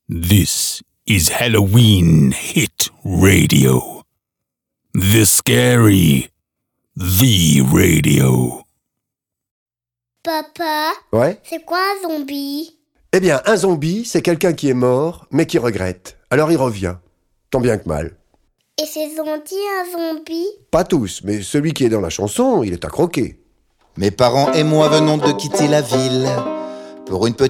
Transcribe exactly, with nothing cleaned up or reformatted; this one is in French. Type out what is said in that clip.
This is Halloween Hit Radio. The Scary, The Radio. Papa, Ouais. c'est quoi un zombie? Eh bien, un zombie, c'est quelqu'un qui est mort, mais qui regrette. Alors il revient, tant bien que mal. Et c'est gentil un zombie? Pas tous, mais celui qui est dans la chanson, il est à croquer. Mes parents et moi venons de quitter la ville pour une petite